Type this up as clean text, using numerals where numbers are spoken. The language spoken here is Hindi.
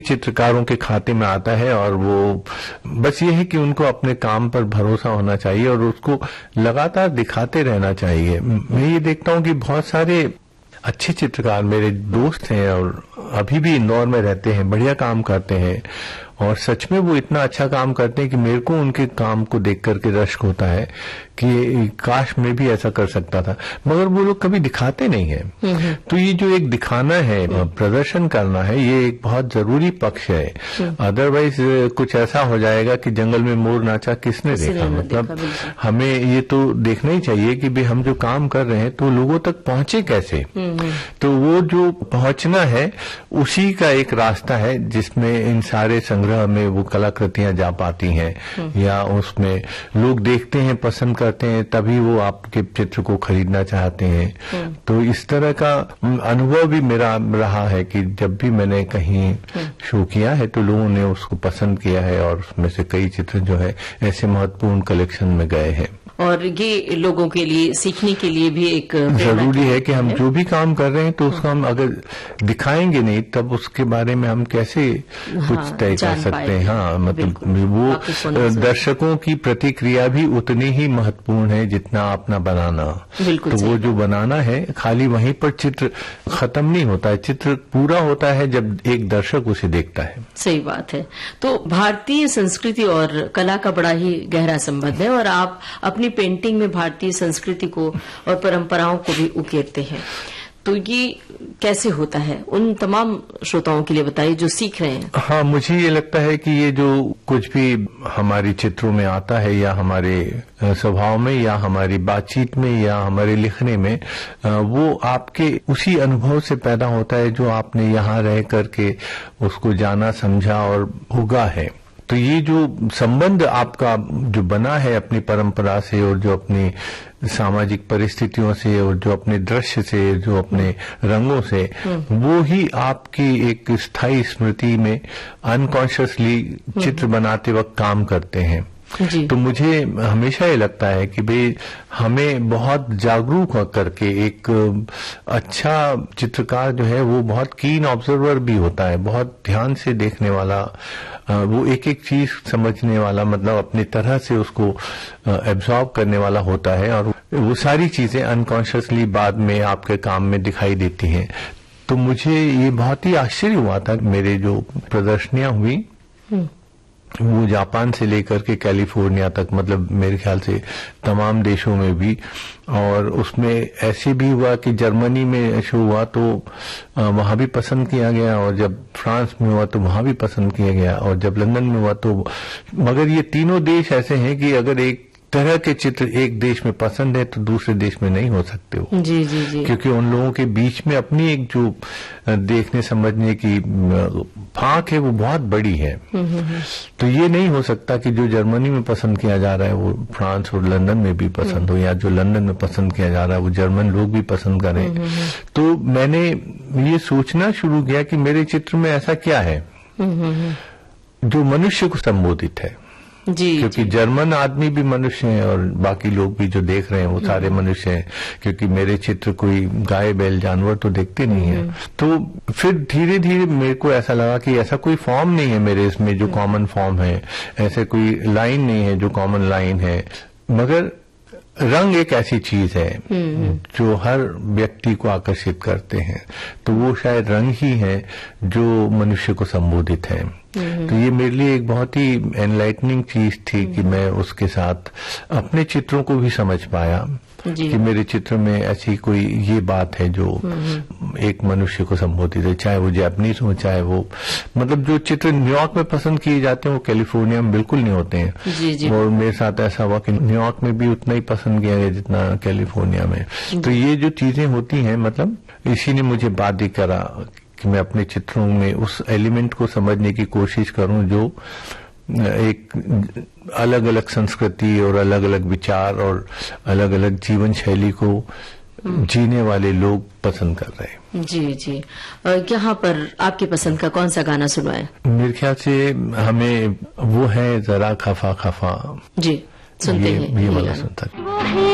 चित्रकारों के खाते में आता है और वो बस ये है कि उनको अपने काम पर भरोसा होना चाहिए और उसको लगातार दिखाते रहना चाहिए। मैं ये देखता हूँ कि बहुत सारे अच्छे चित्रकार मेरे दोस्त हैं और अभी भी इंदौर में रहते हैं, बढ़िया काम करते हैं और सच में वो इतना अच्छा काम करते हैं कि मेरे को उनके काम को देख करके रश्क होता है कि काश मैं भी ऐसा कर सकता था, मगर वो लोग कभी दिखाते नहीं है। तो ये जो एक दिखाना है, प्रदर्शन करना है, ये एक बहुत जरूरी पक्ष है। अदरवाइज कुछ ऐसा हो जाएगा कि जंगल में मोर नाचा किसने देखा। मतलब हमें ये तो देखना ही चाहिए कि भाई हम जो काम कर रहे हैं तो लोगों तक पहुंचे कैसे। तो वो जो पहुंचना है उसी का एक रास्ता है जिसमें इन सारे संग्रह में वो कलाकृतियां जा पाती हैं या उसमें लोग देखते हैं, पसंद करते हैं, तभी वो आपके चित्र को खरीदना चाहते हैं। तो इस तरह का अनुभव भी मेरा रहा है कि जब भी मैंने कहीं शो किया है तो लोगों ने उसको पसंद किया है और उसमें से कई चित्र जो है ऐसे महत्वपूर्ण कलेक्शन में गए हैं। और ये लोगों के लिए सीखने के लिए भी एक जरूरी है कि हम जो भी काम कर रहे हैं तो उसको हम अगर दिखाएंगे नहीं तब उसके बारे में हम कैसे कुछ तय कर सकते हैं। हाँ, मतलब वो दर्शकों की प्रतिक्रिया भी उतनी ही महत्वपूर्ण है जितना अपना बनाना। तो वो जो बनाना है खाली वहीं पर चित्र खत्म नहीं होता है, चित्र पूरा होता है जब एक दर्शक उसे देखता है। सही बात है। तो भारतीय संस्कृति और कला का बड़ा ही गहरा संबंध है और आप अपनी पेंटिंग में भारतीय संस्कृति को और परंपराओं को भी उकेरते हैं। तो ये कैसे होता है, उन तमाम श्रोताओं के लिए बताइए जो सीख रहे हैं। हाँ, मुझे ये लगता है कि ये जो कुछ भी हमारी चित्रों में आता है या हमारे स्वभाव में या हमारी बातचीत में या हमारे लिखने में, वो आपके उसी अनुभव से पैदा होता है जो आपने यहाँ रह करके उसको जाना, समझा और भोगा है। तो ये जो संबंध आपका जो बना है अपनी परंपरा से और जो अपनी सामाजिक परिस्थितियों से और जो अपने दृश्य से, जो अपने रंगों से, वो ही आपकी एक स्थायी स्मृति में अनकॉन्शियसली चित्र बनाते वक्त काम करते हैं। तो मुझे हमेशा ये लगता है कि भाई हमें बहुत जागरूक करके एक अच्छा चित्रकार जो है वो बहुत कीन ऑब्जर्वर भी होता है, बहुत ध्यान से देखने वाला, वो एक एक चीज समझने वाला, मतलब अपनी तरह से उसको एब्जॉर्ब करने वाला होता है और वो सारी चीजें अनकॉन्शियसली बाद में आपके काम में दिखाई देती हैं। तो मुझे ये बहुत ही आश्चर्य हुआ था। मेरे जो प्रदर्शनियां हुई वो जापान से लेकर के कैलिफोर्निया तक, मतलब मेरे ख्याल से तमाम देशों में भी, और उसमें ऐसे भी हुआ कि जर्मनी में शो हुआ तो वहां भी पसंद किया गया और जब फ्रांस में हुआ तो वहां भी पसंद किया गया और जब लंदन में हुआ तो, मगर ये तीनों देश ऐसे हैं कि अगर एक तरह के चित्र एक देश में पसंद है तो दूसरे देश में नहीं हो सकते हो। जी जी जी। क्योंकि उन लोगों के बीच में अपनी एक जो देखने समझने की फांक है वो बहुत बड़ी है। तो ये नहीं हो सकता कि जो जर्मनी में पसंद किया जा रहा है वो फ्रांस और लंदन में भी पसंद हो, या जो लंदन में पसंद किया जा रहा है वो जर्मन लोग भी पसंद करें। तो मैंने ये सोचना शुरू किया कि मेरे चित्र में ऐसा क्या है जो मनुष्य को संबोधित है। जी, क्योंकि जर्मन आदमी भी मनुष्य हैं और बाकी लोग भी जो देख रहे हैं वो सारे मनुष्य हैं, क्योंकि मेरे चित्र कोई गाय बैल जानवर तो देखते नहीं है। तो फिर धीरे धीरे मेरे को ऐसा लगा कि ऐसा कोई फॉर्म नहीं है मेरे इसमें जो कॉमन फॉर्म है, ऐसे कोई लाइन नहीं है जो कॉमन लाइन है, मगर रंग एक ऐसी चीज है जो हर व्यक्ति को आकर्षित करते हैं। तो वो शायद रंग ही है जो मनुष्य को संबोधित है। तो ये मेरे लिए एक बहुत ही एनलाइटनिंग चीज थी कि मैं उसके साथ अपने चित्रों को भी समझ पाया कि मेरे चित्र में ऐसी कोई ये बात है जो एक मनुष्य को संबोधित है, चाहे वो जापानीज हो, चाहे वो, मतलब जो चित्र न्यूयॉर्क में पसंद किए जाते हैं वो कैलिफोर्निया में बिल्कुल नहीं होते हैं। जी जी। और मेरे साथ ऐसा हुआ कि न्यूयॉर्क में भी उतना ही पसंद किया गया जितना कैलिफोर्निया में। तो ये जो चीजें होती हैं, मतलब इसी ने मुझे बाध्य करा कि मैं अपने चित्रों में उस एलिमेंट को समझने की कोशिश करूं जो एक अलग अलग संस्कृति और अलग अलग विचार और अलग अलग जीवन शैली को जीने वाले लोग पसंद कर रहे हैं। जी जी। यहाँ पर आपकी पसंद का कौन सा गाना सुनवाए? मेरे ख्याल से हमें वो है जरा खफा खफा। जी, सुनते हैं ये वाला सुनता है।